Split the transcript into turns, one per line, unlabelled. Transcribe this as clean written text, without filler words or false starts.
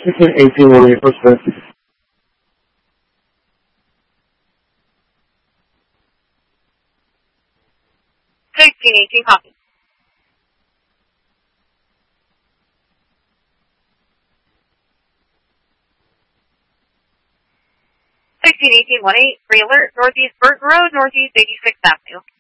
1618 will be first best.
1618, copy. 1618-18, free alert, Northeast Burton Road, Northeast 86th Avenue.